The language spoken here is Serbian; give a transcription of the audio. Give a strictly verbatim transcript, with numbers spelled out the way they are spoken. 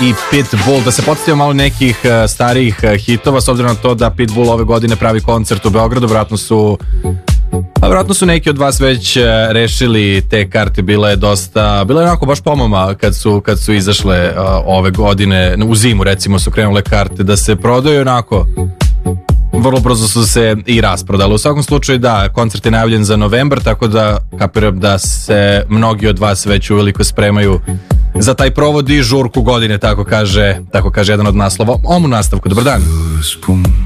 i Pitbull. Da se podsjetimo malo nekih uh, starijih uh, hitova, s obzirom na to da Pitbull ove godine pravi koncert u Beogradu. Vjerojatno su A vjerojatno su neki od vas već uh, rešili te karte. Bila je dosta, bila je onako baš pomama kad su, kad su izašle uh, ove godine, u zimu recimo su krenule karte da se prodaju, onako vrlo brzo su se i rasprodale. U svakom slučaju da, koncert je najavljen za novembar, tako da kapiram da se mnogi od vas već uveliko spremaju za taj provod i žurku godine, tako kaže, tako kaže jedan od naslova. Ovom nastavku, dobar dan.